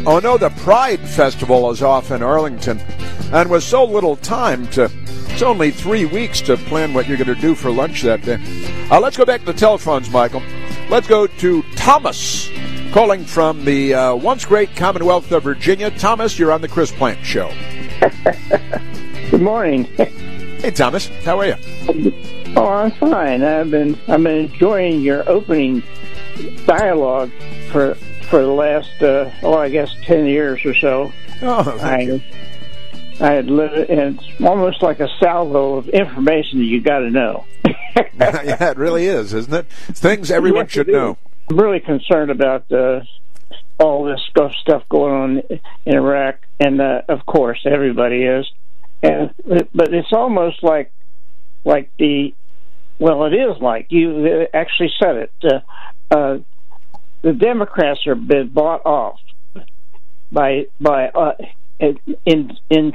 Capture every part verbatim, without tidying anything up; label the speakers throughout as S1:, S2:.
S1: Oh no, the Pride Festival is off in Arlington, and with so little time to, it's only three weeks to plan what you're going to do for lunch that day. Uh, let's go back to the telephones, Michael. Let's go to Thomas, calling from the uh, once great Commonwealth of Virginia. Thomas, you're on the Chris Plant Show.
S2: Good morning.
S1: Hey, Thomas, how are you?
S2: Oh, I'm fine. I've been I've been enjoying your opening dialogue for for the last uh, oh I guess ten years or so.
S1: Oh, thank
S2: I
S1: you.
S2: I had lived, and it's almost like a salvo of information that you got to know.
S1: Yeah, it really is, isn't it? Things everyone should know.
S2: I'm really concerned about uh, all this stuff stuff going on in Iraq, and uh, of course everybody is. And but it's almost like like the well, it is like you actually said it. Uh, uh, the Democrats are been bought off by by uh, in in in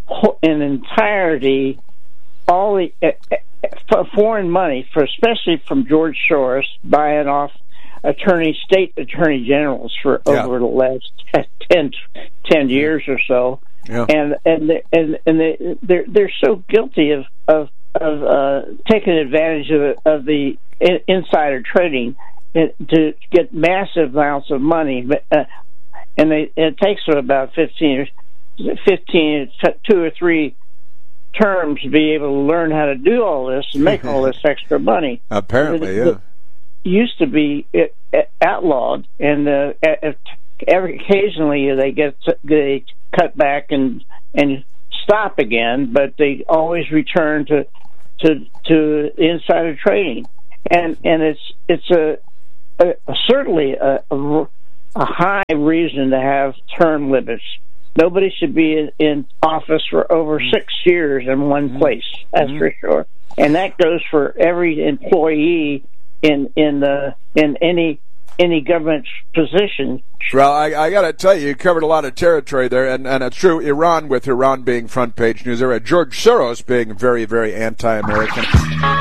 S2: entirety all the uh, foreign money, for especially from George Soros, buying off attorney state attorney generals for
S1: Yeah.
S2: over the last ten, ten years or so.
S1: Yeah.
S2: And and they, and and they they're they're so guilty of of of uh, taking advantage of the, of the insider trading to get massive amounts of money, uh, and they, it takes them about fifteen, fifteen, two or three terms to be able to learn how to do all this and make all this extra money.
S1: Apparently, yeah.
S2: It used to be outlawed, and uh, every occasionally they get they cut back and and stop again, but they always return to to to insider trading, and and it's it's a, a certainly a, a, a high reason to have term limits. Nobody should be in, in office for over six years in one place. That's mm-hmm. for sure, and that goes for every employee in in the in any any government position.
S1: Well, I, I got to tell you, you covered a lot of territory there, and, and it's true. Iran, with Iran being front page news, there, George Soros being very, very anti-American.